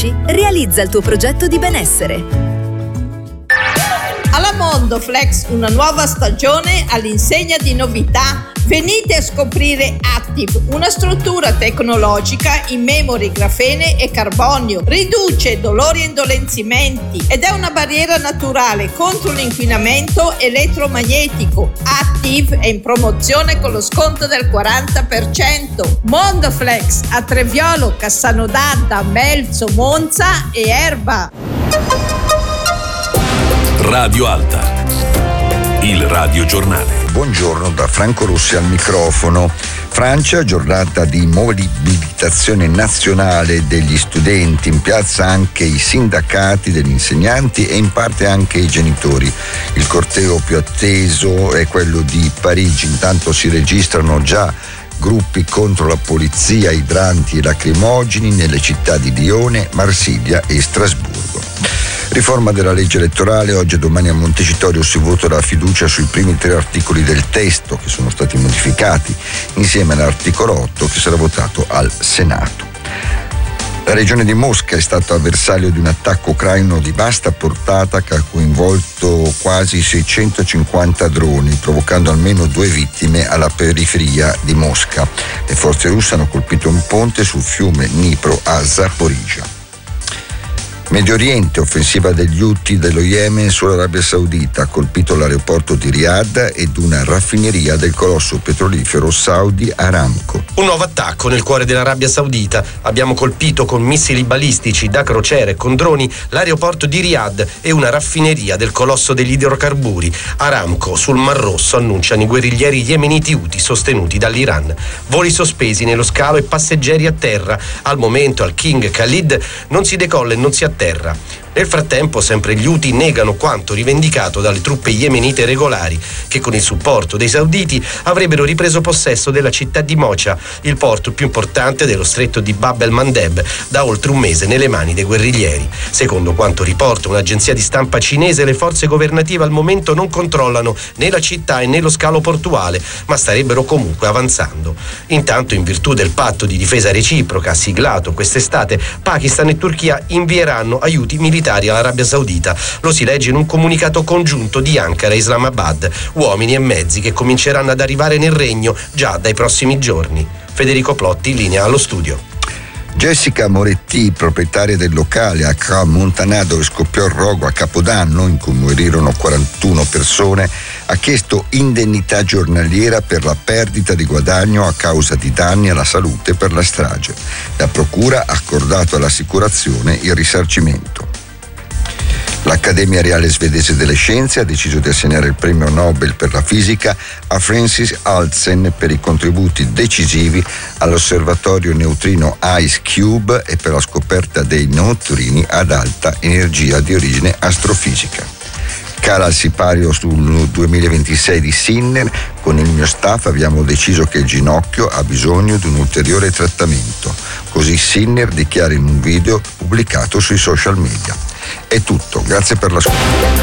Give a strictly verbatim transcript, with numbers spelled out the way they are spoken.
Oggi realizza il tuo progetto di benessere. Alla Mondoflex una nuova stagione all'insegna di novità. Venite a scoprire Active, una struttura tecnologica in memory, grafene e carbonio. Riduce dolori e indolenzimenti ed è una barriera naturale contro l'inquinamento elettromagnetico. Active è in promozione con lo sconto del quaranta per cento. Mondoflex a Treviolo, Cassano d'Adda, Melzo, Monza e Erba. Radio Alta, il radiogiornale. Buongiorno da Franco Rossi al microfono. Francia, giornata di mobilitazione nazionale degli studenti, in piazza anche i sindacati degli insegnanti e in parte anche i genitori. Il corteo più atteso è quello di Parigi, intanto si registrano già gruppi contro la polizia, idranti e lacrimogeni nelle città di Lione, Marsiglia e Strasburgo. Riforma della legge elettorale, oggi e domani a Montecitorio si vota la fiducia sui primi tre articoli del testo che sono stati modificati, insieme all'articolo otto che sarà votato al Senato. La regione di Mosca è stata bersaglio di un attacco ucraino di vasta portata che ha coinvolto quasi seicentocinquanta droni, provocando almeno due vittime alla periferia di Mosca. Le forze russe hanno colpito un ponte sul fiume Dnipro a Zaporizhzhia. Medio Oriente, offensiva degli Houthi dello Yemen sull'Arabia Saudita, ha colpito l'aeroporto di Riyadh ed una raffineria del colosso petrolifero Saudi Aramco. Un nuovo attacco nel cuore dell'Arabia Saudita. Abbiamo colpito con missili balistici da crociera e con droni l'aeroporto di Riyadh e una raffineria del colosso degli idrocarburi Aramco sul Mar Rosso, annunciano i guerriglieri yemeniti Houthi sostenuti dall'Iran. Voli sospesi nello scalo e passeggeri a terra. Al momento al King Khalid non si decolla e non si atterra. terra. Nel frattempo sempre gli Houthi negano quanto rivendicato dalle truppe yemenite regolari che con il supporto dei sauditi avrebbero ripreso possesso della città di Mocha, il porto più importante dello stretto di Bab el-Mandeb, da oltre un mese nelle mani dei guerriglieri. Secondo quanto riporta un'agenzia di stampa cinese, le forze governative al momento non controllano né la città né lo scalo portuale, ma starebbero comunque avanzando. Intanto, in virtù del patto di difesa reciproca siglato quest'estate, Pakistan e Turchia invieranno aiuti militari all'Arabia Saudita. Lo si legge in un comunicato congiunto di Ankara e Islamabad, uomini e mezzi che cominceranno ad arrivare nel regno già dai prossimi giorni. Federico Plotti, in linea allo studio. Jessica Moretti, proprietaria del locale a Cra Montanà dove scoppiò il rogo a Capodanno in cui morirono quarantuno persone, ha chiesto indennità giornaliera per la perdita di guadagno a causa di danni alla salute per la strage. La procura ha accordato all'assicurazione il risarcimento. L'Accademia Reale Svedese delle Scienze ha deciso di assegnare il premio Nobel per la fisica a Francis Altzen per i contributi decisivi all'osservatorio neutrino IceCube e per la scoperta dei neutrini ad alta energia di origine astrofisica. Cala il sipario sul duemilaventisei di Sinner. Con il mio staff abbiamo deciso che il ginocchio ha bisogno di un ulteriore trattamento. Così Sinner dichiara in un video pubblicato sui social media. È tutto, grazie per l'ascolto.